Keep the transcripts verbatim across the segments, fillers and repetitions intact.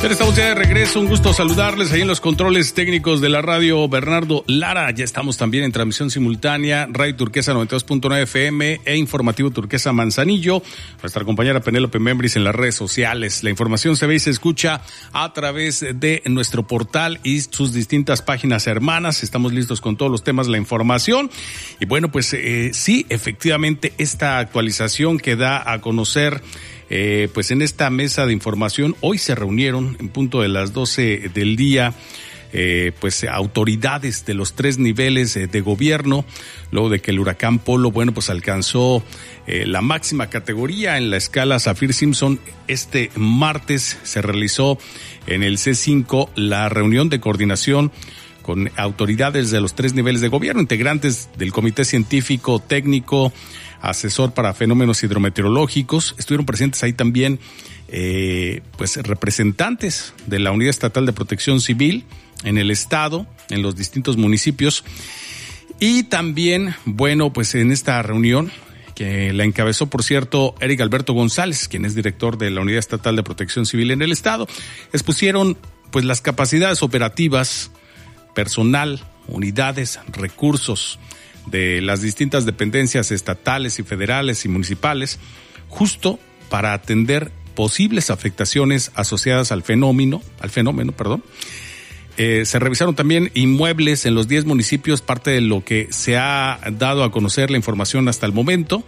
Estamos ya de regreso, un gusto saludarles ahí en los controles técnicos de la radio Bernardo Lara. Ya estamos también en transmisión simultánea, Radio Turquesa noventa y dos punto nueve F M e Informativo Turquesa Manzanillo. Nuestra compañera Penélope Membris en las redes sociales. La información se ve y se escucha a través de nuestro portal y sus distintas páginas hermanas. Estamos listos con todos los temas de la información. Y bueno, pues eh, sí, efectivamente, esta actualización que da a conocer Eh, pues en esta mesa de información hoy se reunieron en punto de las doce del día eh, pues autoridades de los tres niveles eh, de gobierno, luego de que el huracán Polo, bueno, pues alcanzó eh, la máxima categoría en la escala Saffir-Simpson. Este martes se realizó en el C cinco la reunión de coordinación con autoridades de los tres niveles de gobierno, integrantes del Comité Científico Técnico Asesor para Fenómenos Hidrometeorológicos. Estuvieron presentes ahí también eh, pues representantes de la Unidad Estatal de Protección Civil en el estado, en los distintos municipios. Y también, bueno, pues en esta reunión, que la encabezó, por cierto, Eric Alberto González, quien es director de la Unidad Estatal de Protección Civil en el estado, expusieron pues las capacidades operativas, personal, unidades, recursos de las distintas dependencias estatales y federales y municipales, justo para atender posibles afectaciones asociadas al fenómeno, al fenómeno, perdón. Eh, se revisaron también inmuebles en los diez municipios, parte de lo que se ha dado a conocer la información hasta el momento.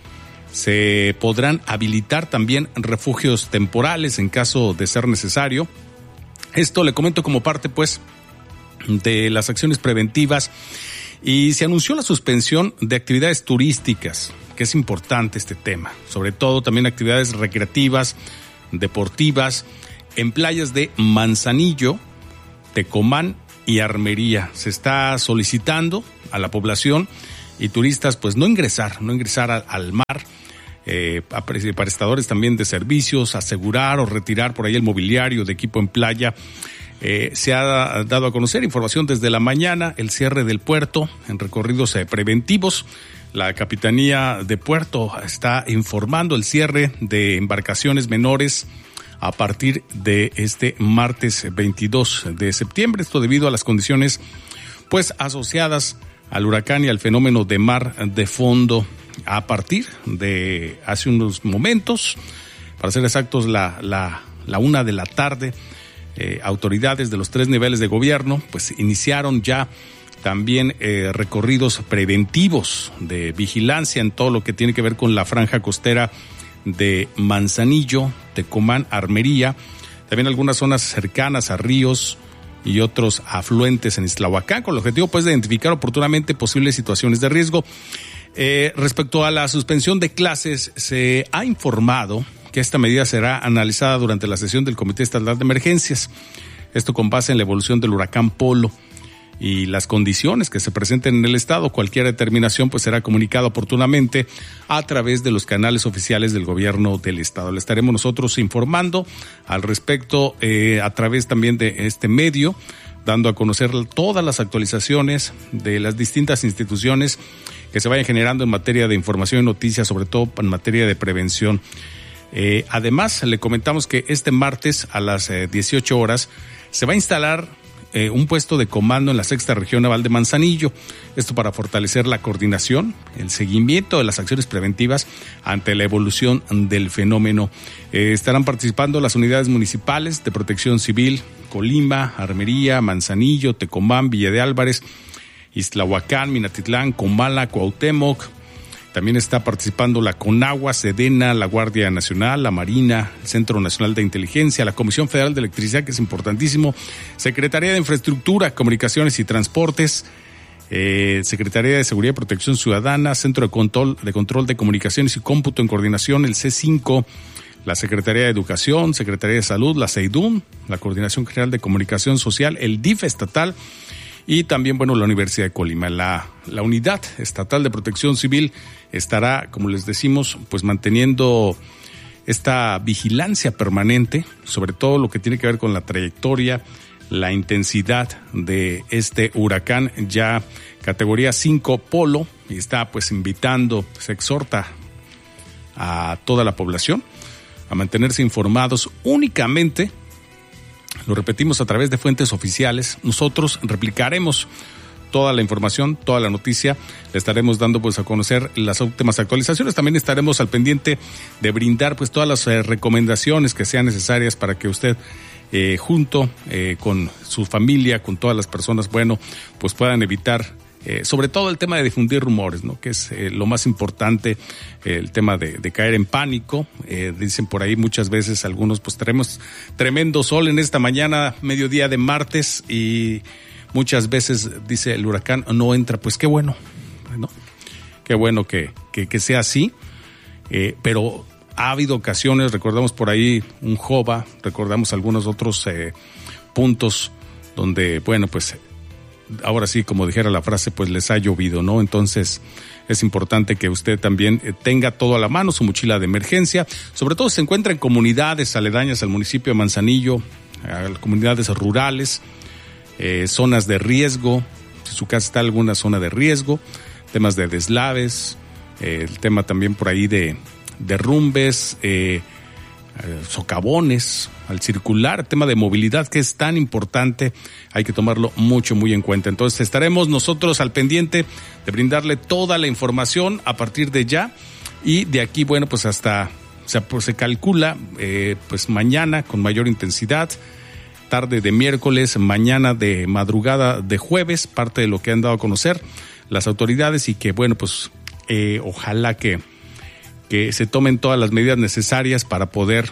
Se podrán habilitar también refugios temporales en caso de ser necesario. Esto le comento como parte, pues, de las acciones preventivas. Y se anunció la suspensión de actividades turísticas, que es importante este tema, sobre todo también actividades recreativas, deportivas, en playas de Manzanillo, Tecomán y Armería. Se está solicitando a la población y turistas pues no ingresar, no ingresar al, al mar, eh, a prestadores también de servicios, asegurar o retirar por ahí el mobiliario de equipo en playa. Eh, se ha dado a conocer información desde la mañana, el cierre del puerto en recorridos eh, preventivos. La Capitanía de Puerto está informando el cierre de embarcaciones menores a partir de este martes veintidós de septiembre. Esto debido a las condiciones pues asociadas al huracán y al fenómeno de mar de fondo. A partir de hace unos momentos, para ser exactos, la, la, la una de la tarde, Eh, autoridades de los tres niveles de gobierno pues iniciaron ya también eh, recorridos preventivos de vigilancia en todo lo que tiene que ver con la franja costera de Manzanillo, Tecomán, Armería, también algunas zonas cercanas a ríos y otros afluentes en Ixtlahuacán, con el objetivo pues de identificar oportunamente posibles situaciones de riesgo. Eh, respecto a la suspensión de clases, se ha informado que esta medida será analizada durante la sesión del Comité Estatal de Emergencias. Esto con base en la evolución del huracán Polo y las condiciones que se presenten en el estado. Cualquier determinación pues será comunicada oportunamente a través de los canales oficiales del gobierno del estado. Le estaremos nosotros informando al respecto eh, a través también de este medio, dando a conocer todas las actualizaciones de las distintas instituciones que se vayan generando en materia de información y noticias, sobre todo en materia de prevención. Eh, además, le comentamos que este martes a las eh, dieciocho horas se va a instalar eh, un puesto de comando en la sexta región naval de Manzanillo. Esto para fortalecer la coordinación, el seguimiento de las acciones preventivas ante la evolución del fenómeno. Eh, estarán participando las unidades municipales de protección civil, Colima, Armería, Manzanillo, Tecomán, Villa de Álvarez, Ixtlahuacán, Minatitlán, Comala, Cuauhtémoc. También está participando la CONAGUA, SEDENA, la Guardia Nacional, la Marina, el Centro Nacional de Inteligencia, la Comisión Federal de Electricidad, que es importantísimo, Secretaría de Infraestructura, Comunicaciones y Transportes, eh, Secretaría de Seguridad y Protección Ciudadana, Centro de Control, de Control de Comunicaciones y Cómputo en Coordinación, el C cinco, la Secretaría de Educación, Secretaría de Salud, la SEIDUM, la Coordinación General de Comunicación Social, el D I F estatal, y también, bueno, la Universidad de Colima. La, la Unidad Estatal de Protección Civil estará, como les decimos, pues manteniendo esta vigilancia permanente, sobre todo lo que tiene que ver con la trayectoria, la intensidad de este huracán ya categoría cinco Polo, y está pues invitando, se exhorta a toda la población a mantenerse informados únicamente lo repetimos a través de fuentes oficiales. Nosotros replicaremos toda la información, toda la noticia, le estaremos dando pues a conocer las últimas actualizaciones. También estaremos al pendiente de brindar pues todas las eh, recomendaciones que sean necesarias para que usted eh, junto eh, con su familia, con todas las personas, bueno, pues puedan evitar eh, sobre todo el tema de difundir rumores, ¿no? Que es eh, lo más importante, eh, el tema de, de caer en pánico. Eh, dicen por ahí muchas veces algunos, pues tenemos tremendo sol en esta mañana, mediodía de martes, y muchas veces dice el huracán no entra. Pues qué bueno, ¿no? Qué bueno que, que, que sea así, eh, pero ha habido ocasiones, recordamos por ahí un Jova, recordamos algunos otros eh, puntos donde, bueno, pues ahora sí, como dijera la frase, pues les ha llovido, ¿no? Entonces es importante que usted también tenga todo a la mano, su mochila de emergencia. Sobre todo se encuentra en comunidades aledañas al municipio de Manzanillo, a comunidades rurales, eh, zonas de riesgo, si su casa está en alguna zona de riesgo, temas de deslaves, eh, el tema también por ahí de derrumbes, eh, eh, socavones al circular, tema de movilidad que es tan importante, hay que tomarlo mucho, muy en cuenta. Entonces estaremos nosotros al pendiente de brindarle toda la información a partir de ya, y de aquí, bueno, pues hasta, o sea, pues se calcula, eh, pues mañana con mayor intensidad, tarde de miércoles, mañana de madrugada de jueves, parte de lo que han dado a conocer las autoridades, y que, bueno, pues eh, ojalá que, que se tomen todas las medidas necesarias para poder,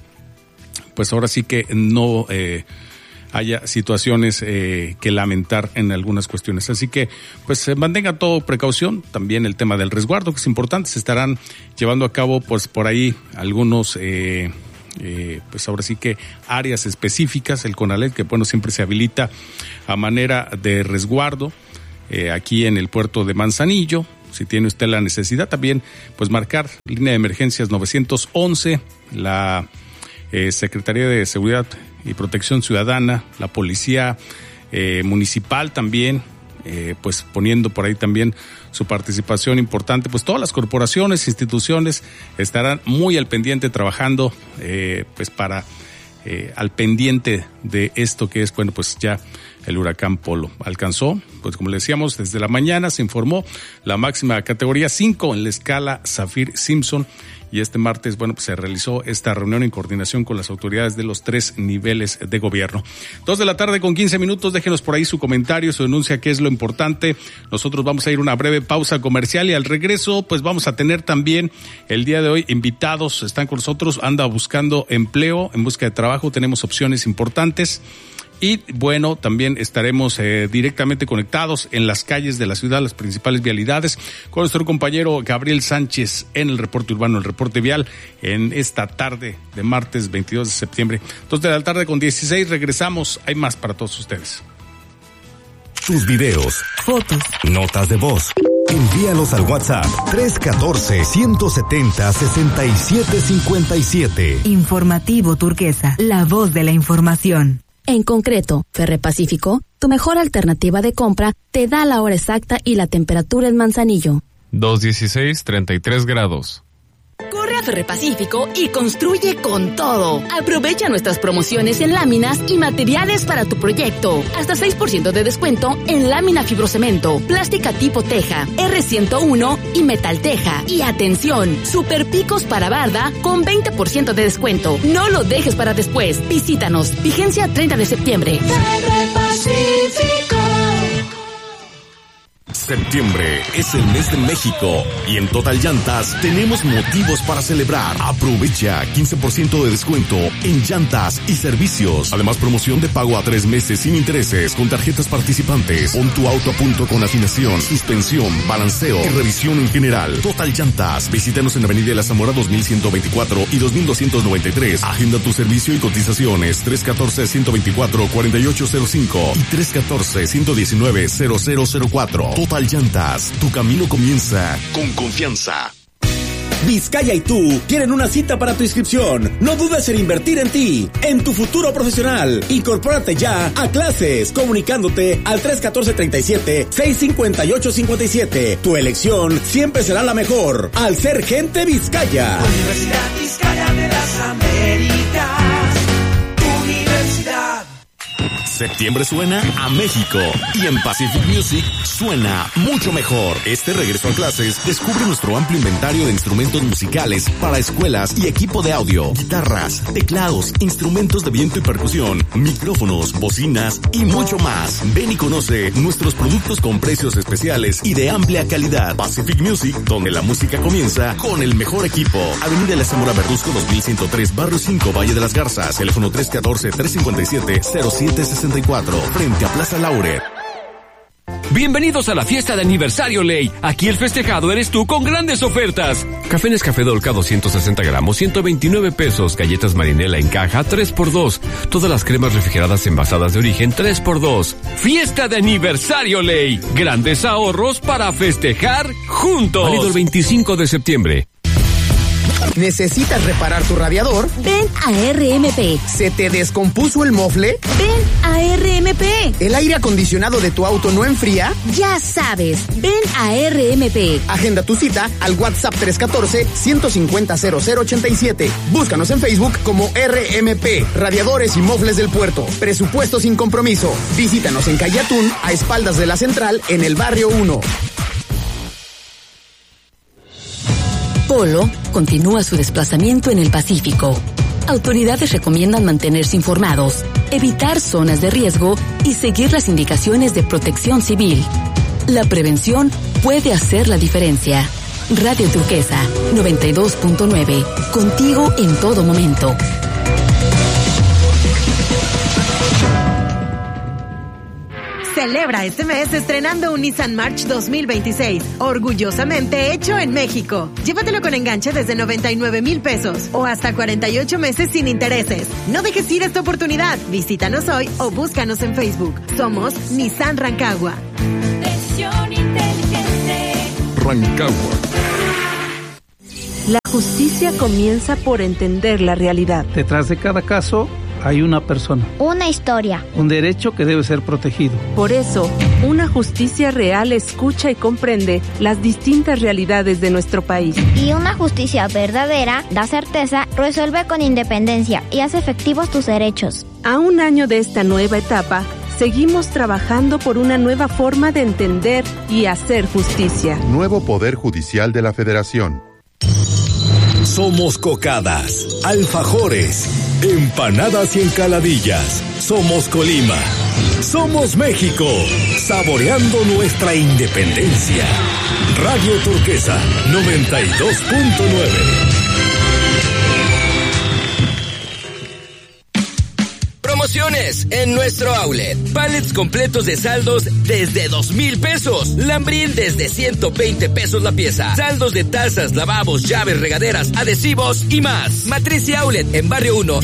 pues ahora sí que no eh, haya situaciones eh, que lamentar en algunas cuestiones. Así que, pues se mantenga todo precaución. También el tema del resguardo, que es importante. Se estarán llevando a cabo, pues por ahí algunos, eh, eh, pues ahora sí que áreas específicas. El CONALEP, que bueno, siempre se habilita a manera de resguardo eh, aquí en el puerto de Manzanillo. Si tiene usted la necesidad, también pues marcar línea de emergencias nueve once, la Eh, Secretaría de Seguridad y Protección Ciudadana, la Policía eh, Municipal también, eh, pues poniendo por ahí también su participación importante. Pues todas las corporaciones, instituciones estarán muy al pendiente trabajando eh, pues para eh, al pendiente de esto que es, bueno, pues ya el huracán Polo alcanzó, pues como le decíamos, desde la mañana se informó la máxima categoría cinco en la escala Saffir-Simpson. Y este martes, bueno, pues se realizó esta reunión en coordinación con las autoridades de los tres niveles de gobierno. Dos de la tarde con quince minutos, déjenos por ahí su comentario, su denuncia, qué es lo importante. Nosotros vamos a ir a una breve pausa comercial y al regreso, pues vamos a tener también el día de hoy invitados, están con nosotros, anda buscando empleo, en busca de trabajo, tenemos opciones importantes. Y bueno, también estaremos eh, directamente conectados en las calles de la ciudad, las principales vialidades, con nuestro compañero Gabriel Sánchez en el reporte urbano, el reporte vial, en esta tarde de martes veintidós de septiembre. Dos de la tarde con dieciséis, regresamos, hay más para todos ustedes. Tus videos, fotos, notas de voz, envíalos al WhatsApp tres uno cuatro, uno siete cero, seis siete cinco siete. Informativo Turquesa, la voz de la información. En concreto, Ferrepacífico, tu mejor alternativa de compra, te da la hora exacta y la temperatura en Manzanillo. dos dieciséis, treinta y tres grados. Corre a Ferrepacífico y construye con todo. Aprovecha nuestras promociones en láminas y materiales para tu proyecto. Hasta seis por ciento de descuento en lámina fibrocemento, plástica tipo teja, erre ciento uno y metal teja. Y atención, super picos para barda con veinte por ciento de descuento. No lo dejes para después. Visítanos. Vigencia treinta de septiembre. Ferrepacífico. Septiembre es el mes de México y en Total Llantas tenemos motivos para celebrar. Aprovecha quince por ciento de descuento en llantas y servicios. Además, promoción de pago a tres meses sin intereses con tarjetas participantes. Pon tu auto a punto con afinación, suspensión, balanceo y revisión en general. Total Llantas. Visítanos en Avenida de la Zamora dos mil ciento veinticuatro y dos mil doscientos noventa y tres. Agenda tu servicio y cotizaciones tres uno cuatro, uno dos cuatro, cuatro ocho cero cinco y tres uno cuatro, uno uno nueve, cero cero cero cuatro. Total Llantas, tu camino comienza con confianza. Vizcaya y tú quieren una cita para tu inscripción. No dudes en invertir en ti, en tu futuro profesional. Incorpórate ya a clases, comunicándote al tres uno cuatro, treinta y siete, seis cinco ocho cinco siete. Tu elección siempre será la mejor, al ser gente Vizcaya. Universidad Vizcaya de las Américas, Universidad Septiembre suena a México y en Pacific Music suena mucho mejor. Este regreso a clases descubre nuestro amplio inventario de instrumentos musicales para escuelas y equipo de audio, guitarras, teclados, instrumentos de viento y percusión, micrófonos, bocinas y mucho más. Ven y conoce nuestros productos con precios especiales y de amplia calidad. Pacific Music, donde la música comienza con el mejor equipo. Avenida La Zamora Verduzco dos mil ciento tres, Barrio cinco, Valle de las Garzas. Teléfono tres uno cuatro, tres cinco siete, cero siete seis cuatro, frente a Plaza Laurel. Bienvenidos a la fiesta de aniversario Ley. Aquí el festejado eres tú con grandes ofertas. Café Nescafé Dolca doscientos sesenta gramos, ciento veintinueve pesos. Galletas Marinela en caja, tres por dos. Todas las cremas refrigeradas envasadas de origen, tres por dos. Fiesta de aniversario Ley. Grandes ahorros para festejar juntos. Válido el veinticinco de septiembre. ¿Necesitas reparar tu radiador? Ven a R M P. ¿Se te descompuso el mofle? Ven a R M P. ¿El aire acondicionado de tu auto no enfría? Ya sabes, ven a R M P. Agenda tu cita al WhatsApp tres uno cuatro, uno cinco cero, cero cero ocho siete. Búscanos en Facebook como R M P, Radiadores y Mofles del Puerto. Presupuesto sin compromiso. Visítanos en Calle Atún, a espaldas de la Central, en el Barrio uno. Polo continúa su desplazamiento en el Pacífico. Autoridades recomiendan mantenerse informados, evitar zonas de riesgo y seguir las indicaciones de protección civil. La prevención puede hacer la diferencia. Radio Turquesa noventa y dos punto nueve, contigo en todo momento. Celebra este mes estrenando un Nissan March dos mil veintiséis, orgullosamente hecho en México. Llévatelo con enganche desde noventa y nueve mil pesos o hasta cuarenta y ocho meses sin intereses. No dejes ir esta oportunidad. Visítanos hoy o búscanos en Facebook. Somos Nissan Rancagua. Presión inteligente. Rancagua. La justicia comienza por entender la realidad. Detrás de cada caso hay una persona. Una historia. Un derecho que debe ser protegido. Por eso, una justicia real escucha y comprende las distintas realidades de nuestro país. Y una justicia verdadera da certeza, resuelve con independencia y hace efectivos tus derechos. A un año de esta nueva etapa, seguimos trabajando por una nueva forma de entender y hacer justicia. Nuevo Poder Judicial de la Federación. Somos cocadas, alfajores, empanadas y encaladillas. Somos Colima. Somos México. Saboreando nuestra independencia. Radio Turquesa noventa y dos punto nueve. Promociones en nuestro outlet. Pallets completos de saldos desde dos mil pesos. Lambril desde ciento veinte pesos la pieza. Saldos de tazas, lavabos, llaves, regaderas, adhesivos y más. Matriz y outlet en Barrio uno